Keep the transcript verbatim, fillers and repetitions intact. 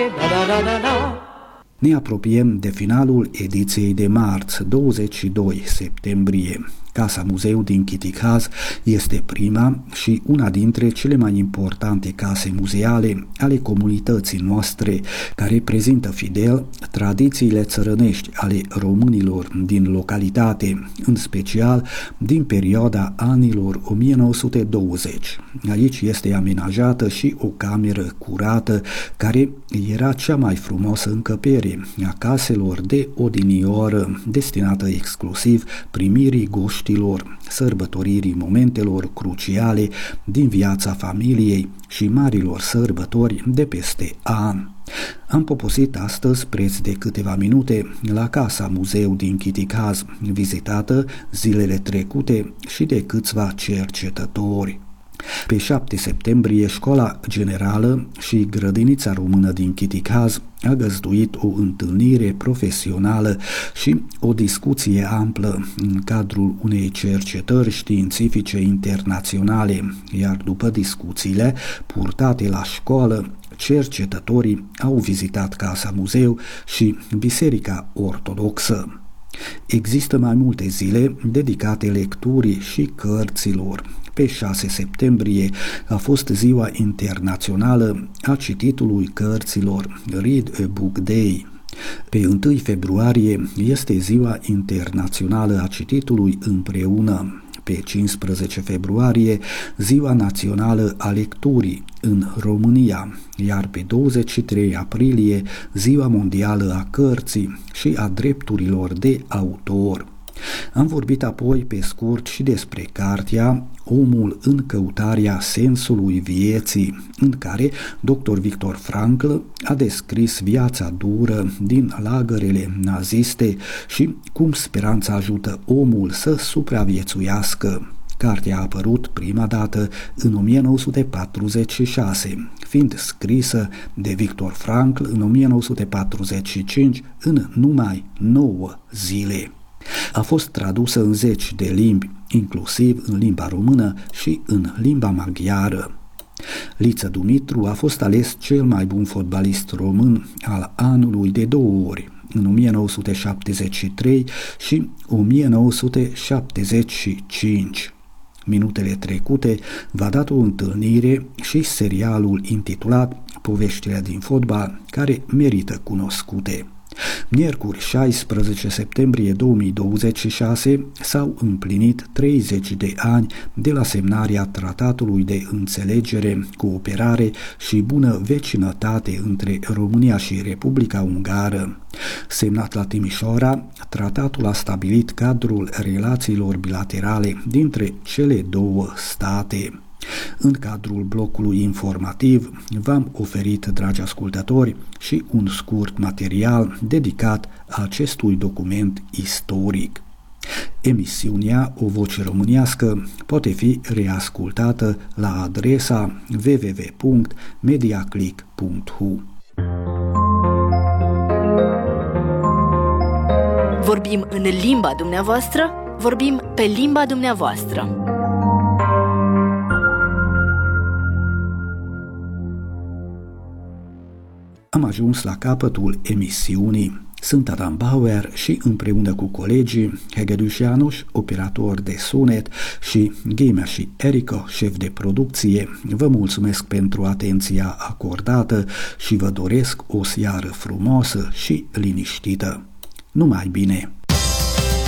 da da da da da. Ne apropiem de finalul ediției de marți, douăzeci și doi septembrie. Casa Muzeu din Chiticaz este prima și una dintre cele mai importante case muzeale ale comunității noastre, care prezintă fidel tradițiile țărănești ale românilor din localitate, în special din perioada anilor o mie nouă sute douăzeci. Aici este amenajată și o cameră curată, care era cea mai frumoasă încăpere a caselor de odinioară, destinată exclusiv primirii goștilor, sărbătoririi momentelor cruciale din viața familiei și marilor sărbători de peste an. Am poposit astăzi preț de câteva minute la Casa Muzeu din Chiticaz, vizitată zilele trecute și de câțiva cercetători. Pe șapte septembrie, Școala Generală și Grădinița Română din Chiticaz a găzduit o întâlnire profesională și o discuție amplă în cadrul unei cercetări științifice internaționale, iar după discuțiile purtate la școală, cercetătorii au vizitat Casa Muzeu și Biserica Ortodoxă. Există mai multe zile dedicate lecturii și cărților. Pe șase septembrie a fost Ziua Internațională a Cititului Cărților, Read a Book Day. Pe întâi februarie este Ziua Internațională a Cititului Împreună. Pe cincisprezece februarie, Ziua Națională a Lecturii în România, iar pe douăzeci și trei aprilie, Ziua Mondială a Cărții și a Drepturilor de Autor. Am vorbit apoi pe scurt și despre cartea Omul în căutarea sensului vieții, în care doctor Viktor Frankl a descris viața dură din lagărele naziste și cum speranța ajută omul să supraviețuiască. Cartea a apărut prima dată în o mie nouă sute patruzeci și șase, fiind scrisă de Viktor Frankl în o mie nouă sute patruzeci și cinci în numai nouă zile. A fost tradusă în zeci de limbi, inclusiv în limba română și în limba maghiară. Liță Dumitru a fost ales cel mai bun fotbalist român al anului de două ori, în o mie nouă sute șaptezeci și trei și o mie nouă sute șaptezeci și cinci. Minutele trecute v-a dat o întâlnire și serialul intitulat Poveștile din fotbal, care merită cunoscute. Miercuri șaisprezece septembrie două mii douăzeci și șase s-au împlinit treizeci de ani de la semnarea Tratatului de Înțelegere, Cooperare și Bună Vecinătate între România și Republica Ungară. Semnat la Timișoara, tratatul a stabilit cadrul relațiilor bilaterale dintre cele două state. În cadrul blocului informativ v-am oferit, dragi ascultători, și un scurt material dedicat acestui document istoric. Emisiunea O Voce Românească poate fi reascultată la adresa w w w punct mediaclick punct h u. Vorbim în limba dumneavoastră, vorbim pe limba dumneavoastră. Am ajuns la capătul emisiunii. Sunt Adam Bauer și împreună cu colegii Hegedus János, operator de sunet, și Ghimea și Erico, șef de producție, vă mulțumesc pentru atenția acordată și vă doresc o seară frumoasă și liniștită. Numai bine!